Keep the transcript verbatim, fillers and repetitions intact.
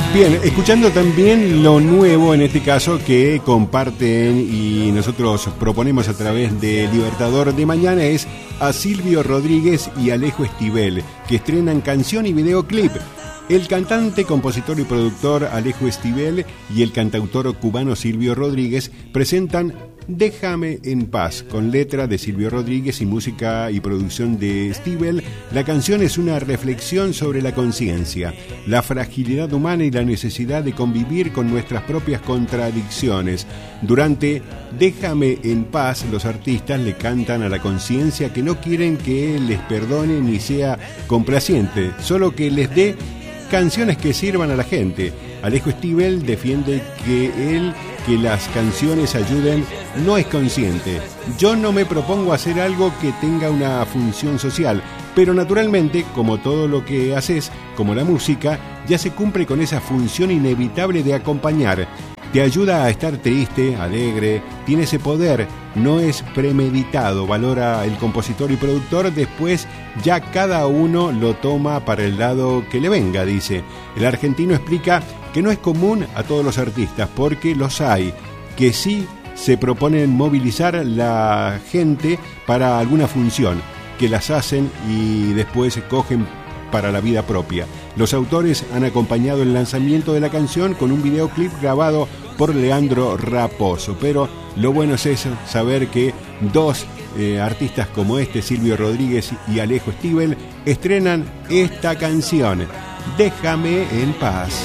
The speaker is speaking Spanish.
Bien, escuchando también lo nuevo en este caso que comparten y nosotros proponemos a través de Libertador de Mañana es a Silvio Rodríguez y Alejo Stivel, que estrenan canción y videoclip. El cantante, compositor y productor Alejo Stivel y el cantautor cubano Silvio Rodríguez presentan Déjame en paz, con letra de Silvio Rodríguez y música y producción de Stivel. La canción es una reflexión sobre la conciencia, la fragilidad humana y la necesidad de convivir con nuestras propias contradicciones. Durante Déjame en paz, los artistas le cantan a la conciencia que no quieren que les perdone ni sea complaciente, solo que les dé canciones que sirvan a la gente. Alejo Stivel defiende que él que las canciones ayuden no es consciente. Yo no me propongo hacer algo que tenga una función social, pero naturalmente, como todo lo que haces, como la música, ya se cumple con esa función inevitable de acompañar. Te ayuda a estar triste, alegre, tiene ese poder, no es premeditado, valora el compositor y productor, después ya cada uno lo toma para el lado que le venga, dice. El argentino explica que no es común a todos los artistas, porque los hay, que sí se proponen movilizar la gente para alguna función, que las hacen y después se cogen para la vida propia. Los autores han acompañado el lanzamiento de la canción con un videoclip grabado por Leandro Raposo, pero lo bueno es eso, saber que dos eh, artistas como este, Silvio Rodríguez y Alejo Stivel, estrenan esta canción, Déjame en paz.